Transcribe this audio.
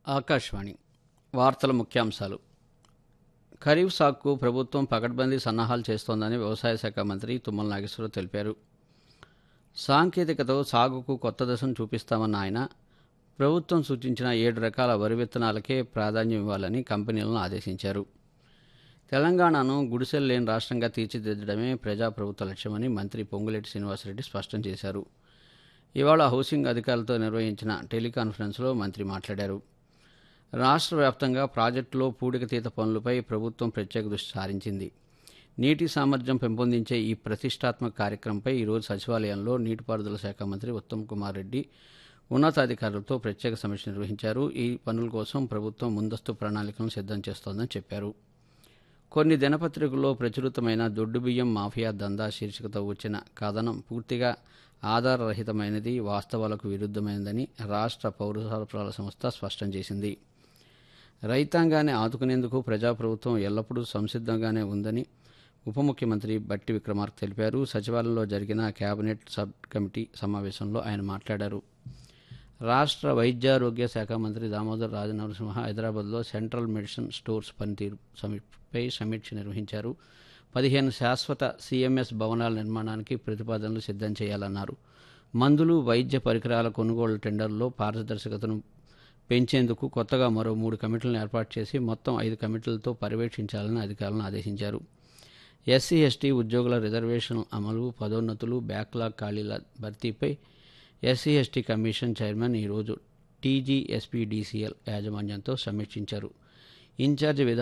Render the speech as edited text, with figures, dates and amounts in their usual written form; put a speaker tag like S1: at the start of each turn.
S1: ఆకాశవాణి వార్తల ముఖ్యాంశాలు. ఖరీఫ్ సాగుకు ప్రభుత్వం పకడ్బందీ సన్నాహాలు చేస్తోందని వ్యవసాయ శాఖ మంత్రి తుమ్మల నాగేశ్వరరావు తెలిపారు. సాంకేతికతో సాగుకు కొత్త దశను చూపిస్తామన్న ఆయన ప్రభుత్వం సూచించిన 7 రకాల వరి విత్తనాలకే ప్రాధాన్యం ఇవ్వాలని కంపెనీలను ఆదేశించారు. తెలంగాణను గుడిసెలు లేని రాష్ట్రంగా తీర్చిదిద్దడమే ప్రజాప్రభుత్వ లక్ష్యమని మంత్రి పొంగులేటి శ్రీనివాసరెడ్డి స్పష్టం చేశారు. ఇవాళ హౌసింగ్ అధికారులతో నిర్వహించిన టెలికాన్ఫరెన్స్లో మంత్రి మాట్లాడారు. రాష్ట్ర వ్యాప్తంగా ప్రాజెక్టులో పూడికతీత పనులపై ప్రభుత్వం ప్రత్యేక దృష్టి సారించింది. నీటి సామర్థ్యం పెంపొందించే ఈ ప్రతిష్టాత్మక కార్యక్రమంపై ఈరోజు సచివాలయంలో నీటిపారుదల శాఖ మంత్రి ఉత్తమ్ కుమార్ రెడ్డి ఉన్నతాధికారులతో ప్రత్యేక సమీక్ష నిర్వహించారు. ఈ పనుల కోసం ప్రభుత్వం ముందస్తు ప్రణాళికలను సిద్ధం చేస్తోందని చెప్పారు. కొన్ని దినపత్రికల్లో ప్రచురితమైన దొడ్డు బియ్యం మాఫియా దందా శీర్షికతో వచ్చిన కథనం పూర్తిగా ఆధారరహితమైనది, వాస్తవాలకు విరుద్ధమైనదని రాష్ట్ర పౌర సరఫరాల సంస్థ స్పష్టం చేసింది. రైతాంగాన్ని ఆదుకునేందుకు ప్రజాప్రభుత్వం ఎల్లప్పుడూ సంసిద్ధంగానే ఉందని ఉప ముఖ్యమంత్రి బట్టి విక్రమార్క తెలిపారు. సచివాలయంలో జరిగిన కేబినెట్ సబ్ కమిటీ సమావేశంలో ఆయన మాట్లాడారు. రాష్ట్ర వైద్యారోగ్య శాఖ మంత్రి దామోదర్ రాజనరసింహ హైదరాబాద్లో సెంట్రల్ మెడిసిన్ స్టోర్స్ పనితీరుపై సమీక్ష నిర్వహించారు. 15 శాశ్వత CMS భవనాల నిర్మాణానికి ప్రతిపాదనలు సిద్ధం చేయాలన్నారు. మందులు, వైద్య పరికరాల కొనుగోలు టెండర్లో పారదర్శకతను పెంచేందుకు కొత్తగా మరో 3 కమిటీలను ఏర్పాటు చేసి మొత్తం 5 కమిటీలతో పర్యవేక్షించాలని అధికారులను ఆదేశించారు. SC/ST ఉద్యోగుల రిజర్వేషన్ అమలు, పదోన్నతులు, బ్యాక్లాగ్ ఖాళీల భర్తీపై SC/ST కమిషన్ చైర్మన్ ఈరోజు TGSPDCL యాజమాన్యంతో సమీక్షించారు. ఇన్ఛార్జి